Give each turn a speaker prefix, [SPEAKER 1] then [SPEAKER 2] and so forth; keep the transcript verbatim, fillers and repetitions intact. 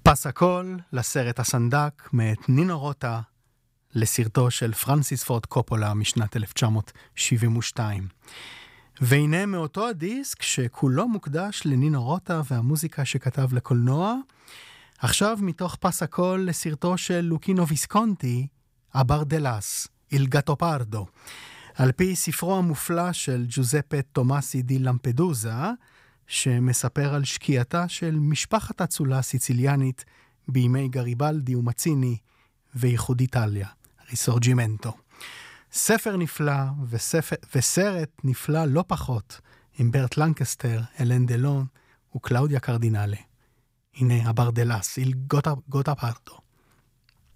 [SPEAKER 1] פס הכל לסרט הסנדק מאת נינו רוטה לסרטו של פרנסיס פורד קופולה משנת אלף תשע מאות שבעים ושתיים. והנה מאותו הדיסק שכולו מוקדש לנינו רוטה והמוזיקה שכתב לקולנוע, עכשיו מתוך פס הכל לסרטו של לוקינו ויסקונטי, אברדלס, איל גטופרדו, על פי ספרו המופלא של ג'וזפה תומאסי די למפדוזה, שמספר על שקיעתה של משפחת אצולה סיציליאנית בימי גריבלדי ומציני ואיחוד איטליה, ריסורג'ימנטו. ספר נפלא וספר, וסרט נפלא לא פחות, עם ברט לנקסטר, אלן דלון וקלאודיה קרדינלה. הנה אברדלס, איל גוטה, גוטה פרדו.